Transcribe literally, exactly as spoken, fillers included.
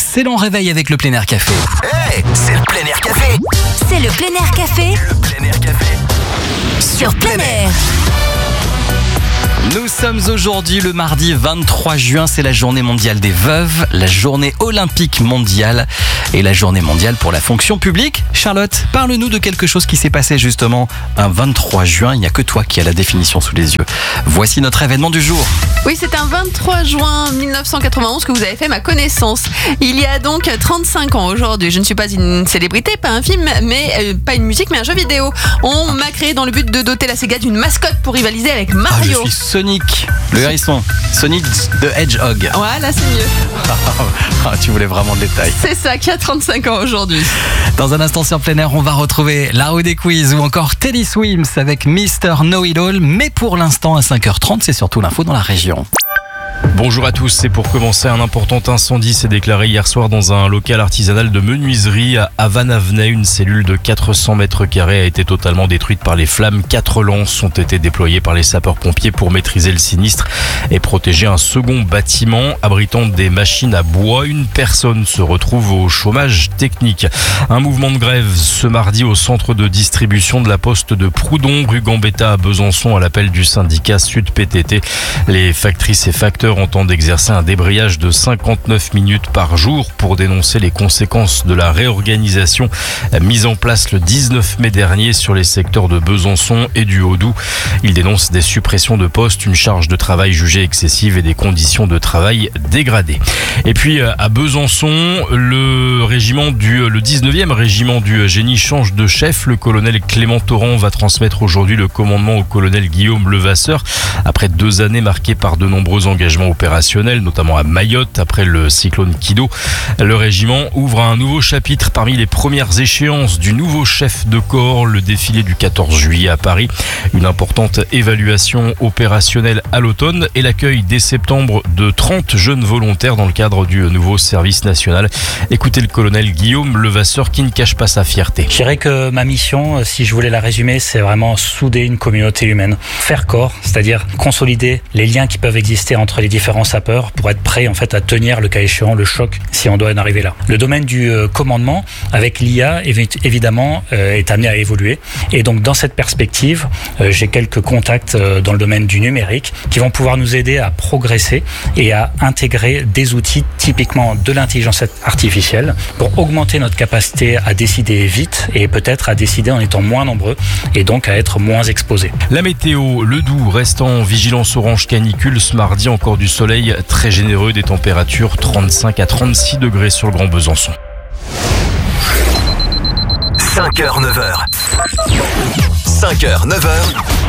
excellent réveil avec le plein air café. Hey, c'est le plein air café. C'est le plein air café Le plein air café sur plein air. Nous sommes aujourd'hui le mardi vingt-trois juin, c'est la journée mondiale des veuves, la journée olympique mondiale et la journée mondiale pour la fonction publique. Charlotte, parle-nous de quelque chose qui s'est passé justement un vingt-trois juin, il n'y a que toi qui as la définition sous les yeux. Voici notre événement du jour. Oui, c'est un vingt-trois juin mille neuf cent quatre-vingt-onze que vous avez fait ma connaissance. Il y a donc trente-cinq ans aujourd'hui. Je ne suis pas une célébrité, pas un film, mais euh, pas une musique, mais un jeu vidéo. On m'a créé dans le but de doter la Sega d'une mascotte pour rivaliser avec Ah, je Mario. suis Sonic, le hérisson. Sonic the Hedgehog. Voilà, c'est mieux. Ah, tu voulais vraiment le détail. C'est ça qui a trente-cinq ans aujourd'hui. Dans un instant sur plein air, on va retrouver la roue des quiz ou encore Teddy Swims avec mister Know-It-All. Mais pour l'instant, à cinq heures trente, c'est surtout l'info dans la région. Bonjour à tous, c'est pour commencer, un important incendie s'est déclaré hier soir dans un local artisanal de menuiserie à Havane-Avenay. Une cellule de quatre cents mètres carrés a été totalement détruite par les flammes. Quatre lances ont été déployées par les sapeurs-pompiers pour maîtriser le sinistre et protéger un second bâtiment abritant des machines à bois. Une personne se retrouve au chômage technique. Un mouvement de grève ce mardi au centre de distribution de la poste de Proudhon, rue Gambetta à Besançon, à l'appel du syndicat Sud P T T. Les factrices et facteurs entendent exercer un débrayage de cinquante-neuf minutes par jour pour dénoncer les conséquences de la réorganisation mise en place le dix-neuf mai dernier sur les secteurs de Besançon et du Haut-Doubs. Ils dénoncent des suppressions de postes, une charge de travail jugée excessive et des conditions de travail dégradées. Et puis à Besançon, le régiment du le dix-neuvième régiment du génie change de chef. Le colonel Clément Torrent va transmettre aujourd'hui le commandement au colonel Guillaume Levasseur après deux années marquées par de nombreux engagements opérationnels, notamment à Mayotte après le cyclone Kido. Le régiment ouvre un nouveau chapitre parmi les premières échéances du nouveau chef de corps, le défilé du quatorze juillet à Paris, une importante évaluation opérationnelle à l'automne et l'accueil dès septembre de trente jeunes volontaires dans le cadre du nouveau service national. Écoutez le colonel Guillaume Levasseur qui ne cache pas sa fierté. Je dirais que ma mission, si je voulais la résumer, c'est vraiment souder une communauté humaine. Faire corps, c'est-à-dire consolider les liens qui peuvent exister entre les différents sapeurs pour être prêts en fait à tenir le cas échéant le choc si on doit en arriver là. Le domaine du euh, commandement avec l'I A évidemment euh, est amené à évoluer et donc dans cette perspective euh, j'ai quelques contacts euh, dans le domaine du numérique qui vont pouvoir nous aider à progresser et à intégrer des outils typiquement de l'intelligence artificielle pour augmenter notre capacité à décider vite et peut-être à décider en étant moins nombreux et donc à être moins exposés. La météo, le Doubs reste en vigilance orange canicule ce mardi, encore du soleil très généreux, des températures trente-cinq à trente-six degrés sur le Grand Besançon. cinq heures neuf heures cinq heures neuf heures